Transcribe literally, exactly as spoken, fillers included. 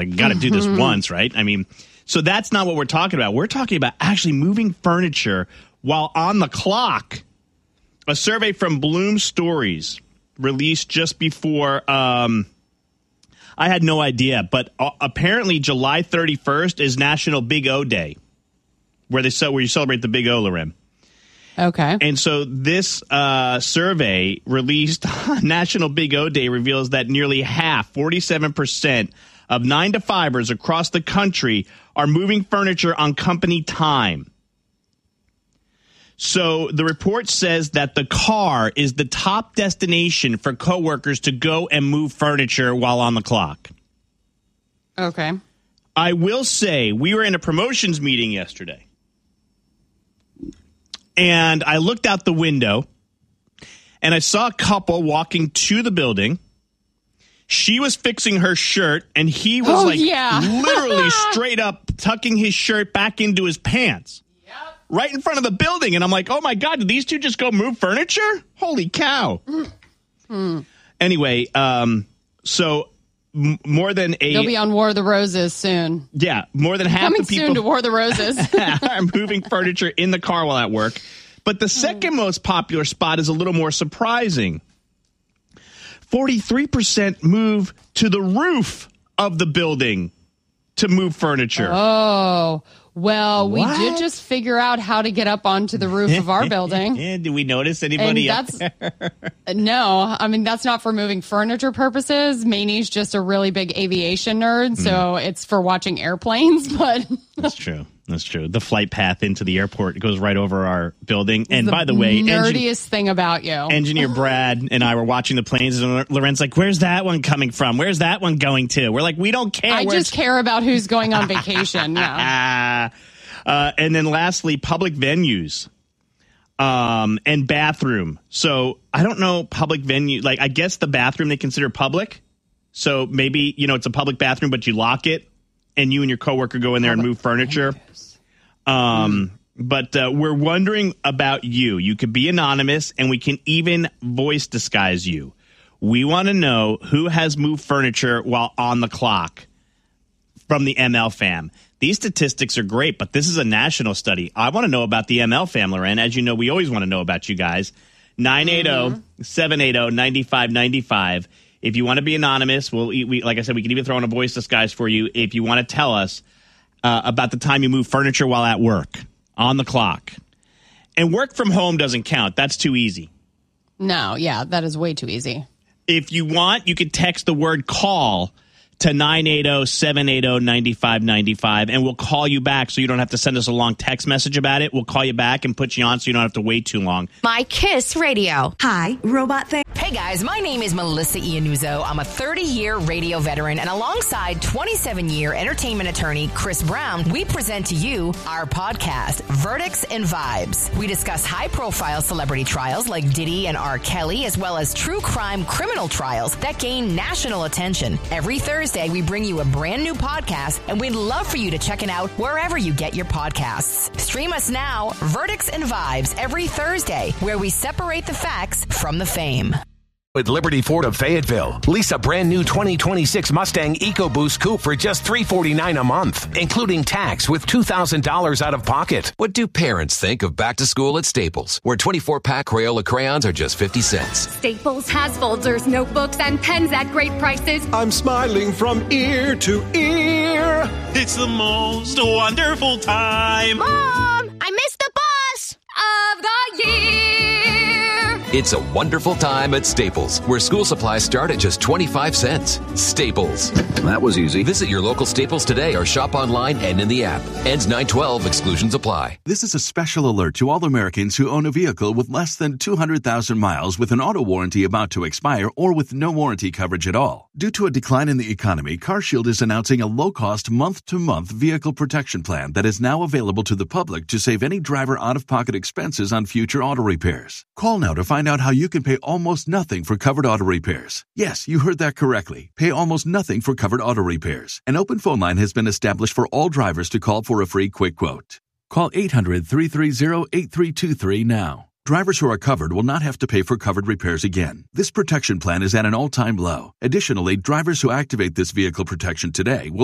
like, got to do this once, right? I mean, so that's not what we're talking about. We're talking about actually moving furniture while on the clock. A survey from Bloom Stories released just before, um, I had no idea, but uh, apparently July thirty-first is National Big O Day, where they where you celebrate the Big O, Loren. Okay. And so this uh, survey released on National Big O Day reveals that nearly half, forty-seven percent of nine to fivers across the country are moving furniture on company time. So the report says that the car is the top destination for coworkers to go and move furniture while on the clock. Okay. I will say we were in a promotions meeting yesterday, and I looked out the window, and I saw a couple walking to the building. She was fixing her shirt, and he was oh, like yeah. literally straight up tucking his shirt back into his pants. Right in front of the building. And I'm like, oh, my God, did these two just go move furniture? Holy cow. Mm. Anyway, um, so m- more than a... They'll be on War of the Roses soon. Yeah, more than half Coming the people... soon to War of the Roses. are moving furniture in the car while at work. But the second most popular spot is a little more surprising. forty-three percent move to the roof of the building to move furniture. Oh, well, What? we did just figure out how to get up onto the roof of our building. Did we notice anybody And up that's, there? No, I mean, that's not for moving furniture purposes. Maney's just a really big aviation nerd, so mm. it's for watching airplanes. But That's true. That's true. The flight path into the airport goes right over our building. And the by the way, nerdiest engin- thing about you. Engineer Brad and I were watching the planes, and Loren's like, where's that one coming from? Where's that one going to? We're like, we don't care. I just care about who's going on vacation. Yeah. uh, and then lastly, public venues um, and bathroom. So I don't know public venue. Like, I guess the bathroom they consider public. So maybe, you know, it's a public bathroom, but you lock it and you and your coworker go in there and move furniture. Um, mm. But uh, we're wondering about you. You could be anonymous, and we can even voice disguise you. We want to know who has moved furniture while on the clock from the M L fam. These statistics are great, but this is a national study. I want to know about the M L fam, Loren. As you know, we always want to know about you guys. nine eight zero, seven eight zero, nine five nine five. If you want to be anonymous, we'll, we, like I said, we can even throw in a voice disguise for you if you want to tell us Uh, about the time you move furniture while at work, on the clock. And work from home doesn't count. That's too easy. No, yeah, that is way too easy. If you want, you can text the word call to nine eight zero, seven eight zero, nine five nine five, and we'll call you back so you don't have to send us a long text message about it. We'll call you back and put you on so you don't have to wait too long. My Kiss Radio. Hi, robot thing. Hey guys, my name is Melissa Iannuzzo. I'm a thirty-year radio veteran, and alongside twenty-seven-year entertainment attorney Chris Brown, we present to you our podcast, Verdicts and Vibes. We discuss high-profile celebrity trials like Diddy and R. Kelly, as well as true crime criminal trials that gain national attention. Every Thursday, we bring you a brand new podcast, and we'd love for you to check it out wherever you get your podcasts. Stream us now, Verdicts and Vibes, every Thursday, where we separate the facts from the fame. With Liberty Ford of Fayetteville, lease a brand new twenty twenty-six Mustang EcoBoost Coupe for just three hundred forty-nine dollars a month, including tax with two thousand dollars out of pocket. What do parents think of back to school at Staples, where twenty-four pack Crayola crayons are just fifty cents? Staples has folders, notebooks, and pens at great prices. I'm smiling from ear to ear. It's the most wonderful time. Mom, I missed the bus of the year. It's a wonderful time at Staples, where school supplies start at just twenty-five cents. Staples. That was easy. Visit your local Staples today or shop online and in the app. Ends nine twelve. Exclusions apply. This is a special alert to all Americans who own a vehicle with less than two hundred thousand miles with an auto warranty about to expire or with no warranty coverage at all. Due to a decline in the economy, CarShield is announcing a low-cost month-to-month vehicle protection plan that is now available to the public to save any driver out-of-pocket expenses on future auto repairs. Call now to find out how you can pay almost nothing for covered auto repairs. Yes, you heard that correctly. Pay almost nothing for covered auto repairs. An open phone line has been established for all drivers to call for a free quick quote. Call eight hundred, three three zero, eight three two three now. Drivers who are covered will not have to pay for covered repairs again. This protection plan is at an all-time low. Additionally, drivers who activate this vehicle protection today will